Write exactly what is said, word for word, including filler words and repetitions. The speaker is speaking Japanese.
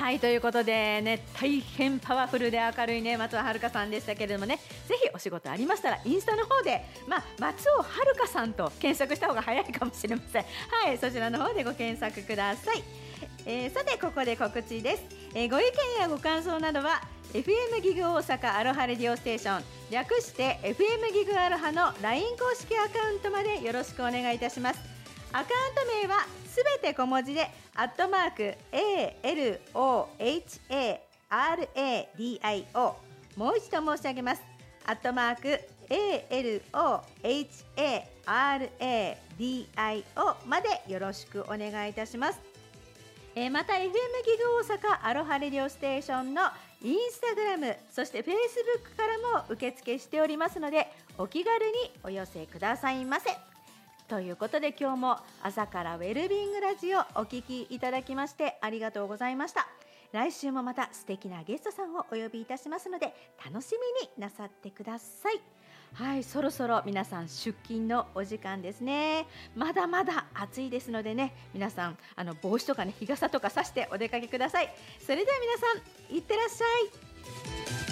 はい、ということでね、大変パワフルで明るいね松尾遥さんでしたけれどもね、ぜひお仕事ありましたらインスタの方で、まあ、松尾遥さんと検索した方が早いかもしれません。はい、そちらの方でご検索ください。えー、さてここで告知です。えー、ご意見やご感想などは エフエム ギグ大阪アロハレディオステーション、略して エフエム ギグアロハの ライン 公式アカウントまでよろしくお願いいたします。アカウント名はすべて小文字でアットマーク エーエルオーエイチエーアールエーディーアイオー、 もう一度申し上げます。アットマーク エーエルオーエイチエーアールエーディーアイオー までよろしくお願いいたします。えー、また エフエム ギグ大阪アロハレディオステーションのインスタグラム、そしてフェイスブックからも受付しておりますので、お気軽にお寄せくださいませ。ということで今日も朝からウェルビーイングラジオお聞きいただきましてありがとうございました。来週もまた素敵なゲストさんをお呼びいたしますので楽しみになさってください。はい、そろそろ皆さん出勤のお時間ですね。まだまだ暑いですのでね、皆さんあの帽子とかね、日傘とかさしてお出かけください。それでは皆さんいってらっしゃい。